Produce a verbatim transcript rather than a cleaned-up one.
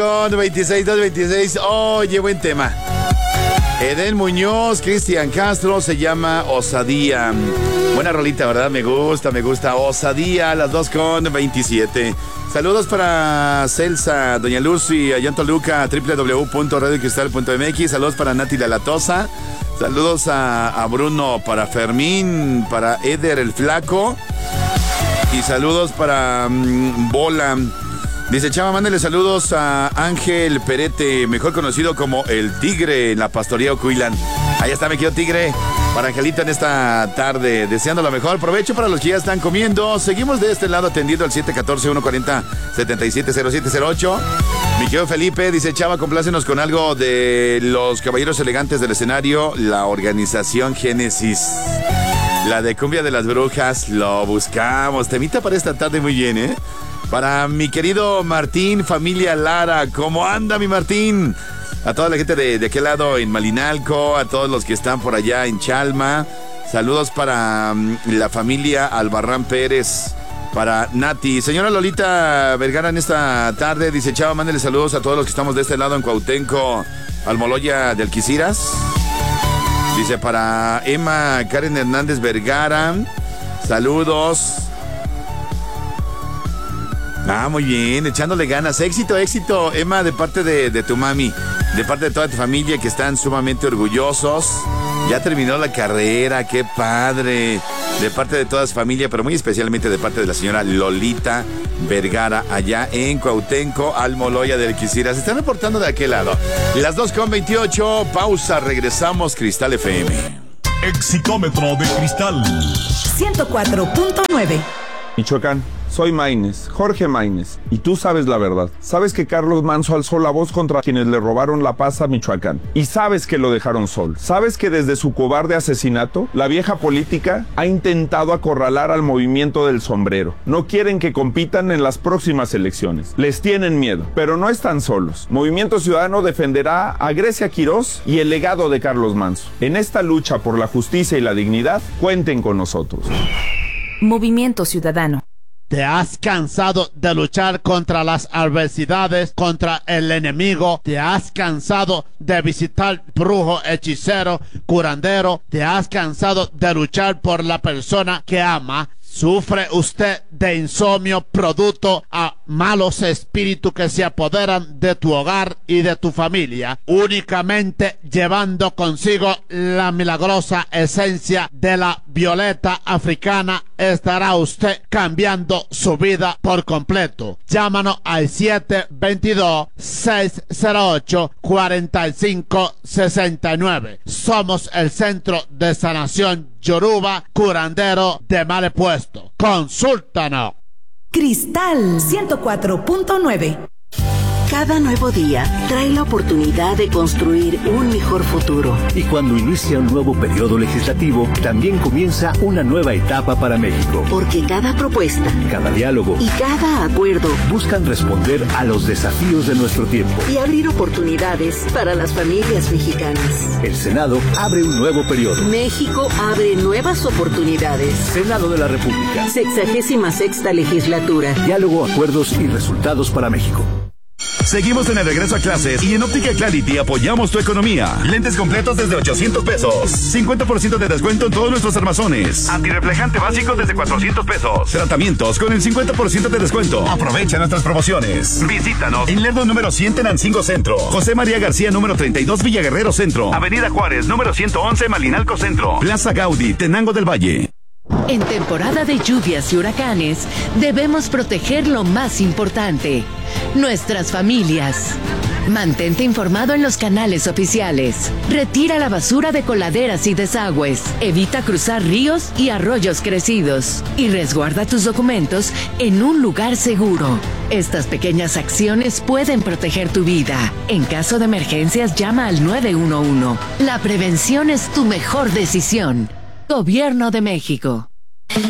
veintiséis, dos veintiséis. Oye, buen tema. Eden Muñoz, Cristian Castro, se llama Osadía. Buena rolita, ¿verdad? Me gusta, me gusta. Osadía, las dos con veintisiete. Saludos para Celsa, Doña Lucy, allá en Toluca, doble u doble u doble u punto radio cristal punto m x. Saludos para Nati La Latosa. Saludos a, a Bruno, para Fermín, para Eder el Flaco. Y saludos para um, Bola. Dice Chava, mándale saludos a Ángel Perete, mejor conocido como el Tigre en la Pastoría Ocuilán. Ahí está, me quedo Tigre. Para Angelita en esta tarde, deseando lo mejor. Provecho para los que ya están comiendo. Seguimos de este lado atendiendo al siete uno cuatro, uno cuatro cero, siete siete cero siete cero ocho. Mi querido Felipe, dice Chava, complácenos con algo de los caballeros elegantes del escenario, la organización Génesis. La de Cumbia de las Brujas, lo buscamos. Temita para esta tarde muy bien, ¿eh? Para mi querido Martín, familia Lara, ¿cómo anda mi Martín? A toda la gente de, de aquel lado en Malinalco, a todos los que están por allá en Chalma. Saludos para um, la familia Albarrán Pérez, para Nati. Señora Lolita Vergara en esta tarde, dice Chava, mándele saludos a todos los que estamos de este lado en Cuauhtémoc, Almoloya de Alquiciras. Dice para Emma Karen Hernández Vergara, saludos. Ah, muy bien, echándole ganas. Éxito, éxito, Emma, de parte de, de tu mami, de parte de toda tu familia, que están sumamente orgullosos. Ya terminó la carrera, qué padre. De parte de toda su familia, pero muy especialmente de parte de la señora Lolita Vergara, allá en Cuauhtémoc, Almoloya de Alquiciras. Se están reportando de aquel lado. Las dos con veintiocho, pausa, regresamos, Cristal F M. Exitómetro de Cristal ciento cuatro punto nueve. Michoacán, soy Maínez, Jorge Maínez, y tú sabes la verdad. Sabes que Carlos Manzo alzó la voz contra quienes le robaron la paz a Michoacán, y sabes que lo dejaron solo. Sabes que desde su cobarde asesinato, la vieja política ha intentado acorralar al movimiento del sombrero. No quieren que compitan en las próximas elecciones. Les tienen miedo, pero no están solos. Movimiento Ciudadano defenderá a Grecia Quirós y el legado de Carlos Manzo. En esta lucha por la justicia y la dignidad, cuenten con nosotros. Movimiento Ciudadano. ¿Te has cansado de luchar contra las adversidades, contra el enemigo? ¿Te has cansado de visitar brujo, hechicero, curandero? ¿Te has cansado de luchar por la persona que ama? ¿Sufre usted de insomnio producto a malos espíritus que se apoderan de tu hogar y de tu familia? Únicamente llevando consigo la milagrosa esencia de la violeta africana estará usted cambiando su vida por completo. Llámanos al siete dos dos, seis cero ocho, cuatro cinco seis nueve. Somos el Centro de Sanación Yoruba, curandero de mal puesto. Consúltanos. Cristal ciento cuatro punto nueve. Cada nuevo día trae la oportunidad de construir un mejor futuro. Y cuando inicia un nuevo periodo legislativo, también comienza una nueva etapa para México. Porque cada propuesta, cada diálogo y cada acuerdo buscan responder a los desafíos de nuestro tiempo y abrir oportunidades para las familias mexicanas. El Senado abre un nuevo periodo. México abre nuevas oportunidades. Senado de la República. Sexagésima sexta legislatura. Diálogo, acuerdos y resultados para México. Seguimos en el regreso a clases y en Óptica Clarity apoyamos tu economía. Lentes completos desde ochocientos pesos. cincuenta por ciento de descuento en todos nuestros armazones. Antirreflejante básico desde cuatrocientos pesos. Tratamientos con el cincuenta por ciento de descuento. Aprovecha nuestras promociones. Visítanos en Lerdo número cien Tenancingo Centro. José María García número treinta y dos Villaguerrero Centro. Avenida Juárez número ciento once Malinalco Centro. Plaza Gaudí, Tenango del Valle. En temporada de lluvias y huracanes, debemos proteger lo más importante, nuestras familias. Mantente informado en los canales oficiales. Retira la basura de coladeras y desagües. Evita cruzar ríos y arroyos crecidos. Y resguarda tus documentos en un lugar seguro. Estas pequeñas acciones pueden proteger tu vida. En caso de emergencias, llama al nueve uno uno. La prevención es tu mejor decisión. Gobierno de México.